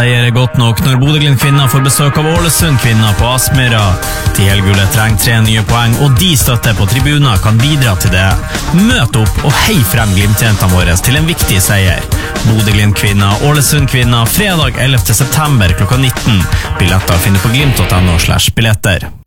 Det gjør det godt nok når Bodø/Glimt-kvinner får besøk av Ålesund-kvinner på Aspmyra. De helgule trenger 3 nye poeng, og de støtter på tribuner kan bidra til det. Møt opp og hei frem Glimt-jentene våre til en viktig seier. Bodø/Glimt-kvinner, Ålesund-kvinner, fredag 11. september klokka 19. Billetter finner på glimt.no/billetter.